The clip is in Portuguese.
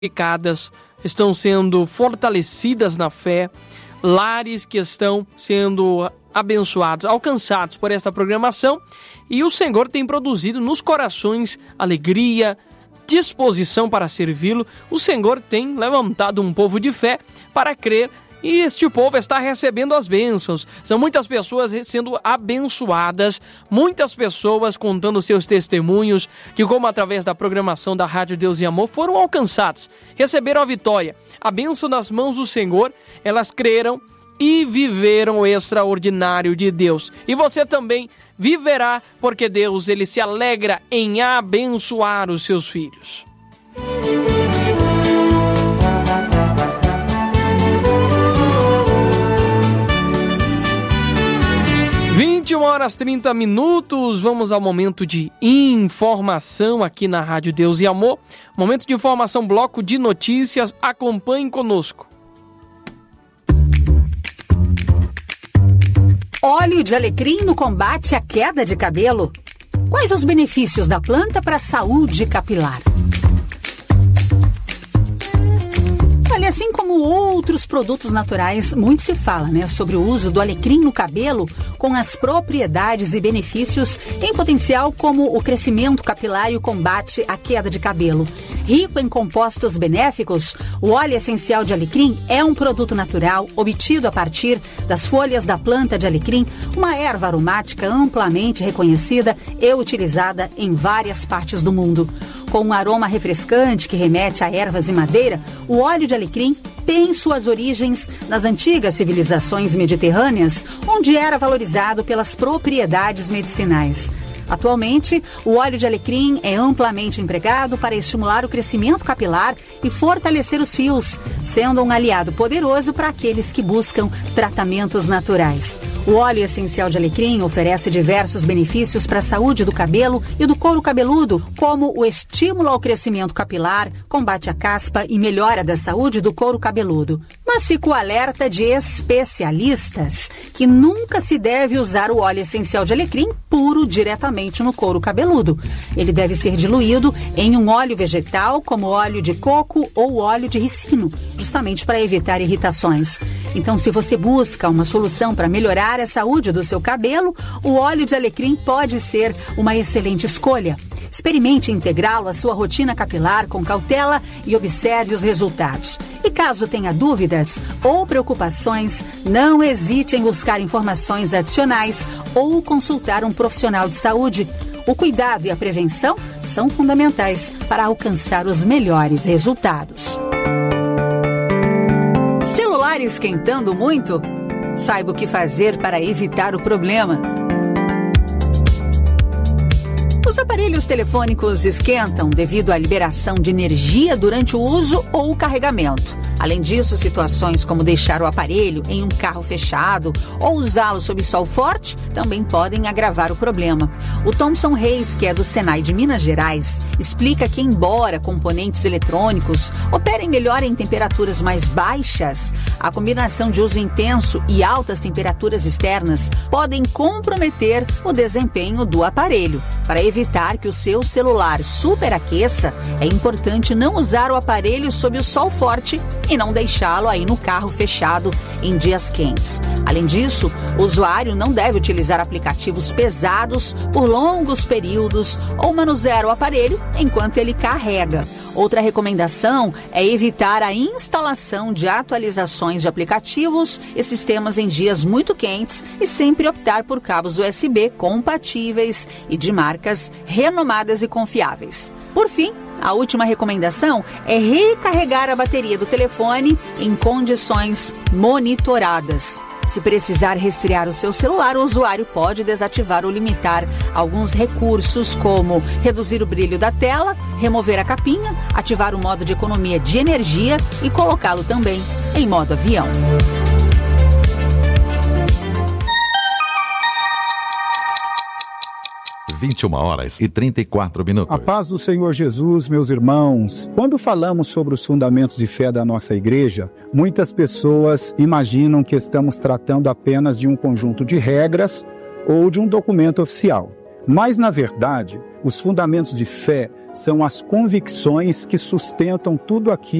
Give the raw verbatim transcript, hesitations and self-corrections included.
edificadas, estão sendo fortalecidas na fé, lares que estão sendo abençoados, alcançados por esta programação, e o Senhor tem produzido nos corações alegria, disposição para servi-lo. O Senhor tem levantado um povo de fé para crer, e este povo está recebendo as bênçãos. São muitas pessoas sendo abençoadas, muitas pessoas contando seus testemunhos, que como através da programação da Rádio Deus e Amor foram alcançados, receberam a vitória, a bênção nas mãos do Senhor, elas creram e viveram o extraordinário de Deus. E você também viverá, porque Deus, ele se alegra em abençoar os seus filhos. vinte e uma horas e trinta minutos, vamos ao momento de informação aqui na Rádio Deus e Amor. Momento de informação, bloco de notícias, acompanhe conosco. Óleo de alecrim no combate à queda de cabelo. Quais os benefícios da planta para a saúde capilar? Olha, assim como outros produtos naturais, muito se fala, né, sobre o uso do alecrim no cabelo, com as propriedades e benefícios em potencial como o crescimento capilar e o combate à queda de cabelo. Rico em compostos benéficos, o óleo essencial de alecrim é um produto natural obtido a partir das folhas da planta de alecrim, uma erva aromática amplamente reconhecida e utilizada em várias partes do mundo. Com um aroma refrescante que remete a ervas e madeira, o óleo de alecrim tem suas origens nas antigas civilizações mediterrâneas, onde era valorizado pelas propriedades medicinais. Atualmente, o óleo de alecrim é amplamente empregado para estimular o crescimento capilar e fortalecer os fios, sendo um aliado poderoso para aqueles que buscam tratamentos naturais. O óleo essencial de alecrim oferece diversos benefícios para a saúde do cabelo e do couro cabeludo, como o estímulo ao crescimento capilar, combate à caspa e melhora da saúde do couro cabeludo. Mas fica o alerta de especialistas que nunca se deve usar o óleo essencial de alecrim puro diretamente no couro cabeludo. Ele deve ser diluído em um óleo vegetal, como óleo de coco ou óleo de ricino, justamente para evitar irritações. Então, se você busca uma solução para melhorar a saúde do seu cabelo, o óleo de alecrim pode ser uma excelente escolha. Experimente integrá-lo à sua rotina capilar com cautela e observe os resultados. E caso tenha dúvidas ou preocupações, não hesite em buscar informações adicionais ou consultar um profissional de saúde. O cuidado e a prevenção são fundamentais para alcançar os melhores resultados. Celular esquentando muito? Saiba o que fazer para evitar o problema. Os aparelhos telefônicos esquentam devido à liberação de energia durante o uso ou o carregamento. Além disso, situações como deixar o aparelho em um carro fechado ou usá-lo sob sol forte também podem agravar o problema. O Thomson Reis, que é do Senai de Minas Gerais, explica que, embora componentes eletrônicos operem melhor em temperaturas mais baixas, a combinação de uso intenso e altas temperaturas externas podem comprometer o desempenho do aparelho. Para evitar que o seu celular superaqueça, é importante não usar o aparelho sob o sol forte e não deixá-lo aí no carro fechado em dias quentes. Além disso, o usuário não deve utilizar aplicativos pesados por longos períodos ou manusear o aparelho enquanto ele carrega. Outra recomendação é evitar a instalação de atualizações de aplicativos e sistemas em dias muito quentes e sempre optar por cabos U S B compatíveis e de marcas renomadas e confiáveis. Por fim, a última recomendação é recarregar a bateria do telefone em condições monitoradas. Se precisar resfriar o seu celular, o usuário pode desativar ou limitar alguns recursos, como reduzir o brilho da tela, remover a capinha, ativar o modo de economia de energia e colocá-lo também em modo avião. vinte e uma horas e trinta e quatro minutos. A paz do Senhor Jesus, meus irmãos. Quando falamos sobre os fundamentos de fé da nossa igreja, muitas pessoas imaginam que estamos tratando apenas de um conjunto de regras ou de um documento oficial. Mas, na verdade, os fundamentos de fé são as convicções que sustentam tudo aquilo